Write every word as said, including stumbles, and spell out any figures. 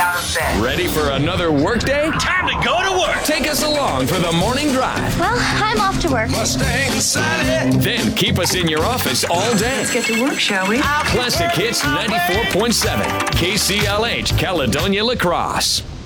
out of bed. Ready for another workday? Time to go to work. Take us along for the morning drive. Well, I'm off to work. Mustang Sally. Then keep us in your office all day. Let's get to work, shall we? Classic Hits ninety-four point seven. K C L H, Caledonia La Crosse.